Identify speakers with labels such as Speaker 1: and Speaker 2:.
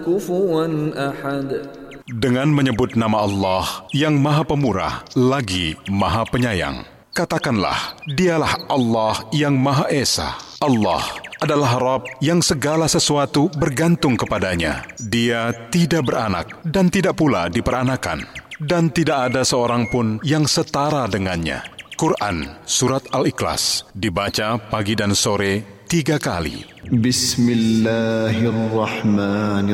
Speaker 1: كفوا أحد.
Speaker 2: Dengan menyebut nama Allah yang Maha Pemurah lagi Maha Penyayang. Katakanlah, dialah Allah yang Maha Esa. Allah adalah Rabb yang segala sesuatu bergantung kepadanya. Dia tidak beranak dan tidak pula diperanakan. Dan tidak ada seorang pun yang setara dengannya. Quran Surat Al-Ikhlas dibaca pagi dan sore 3 kali.
Speaker 3: Bismillahirrahmanirrahim.